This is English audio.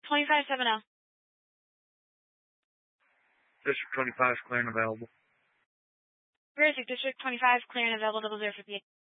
2570. District 25 is clear and available. District 25 clear and available 0058.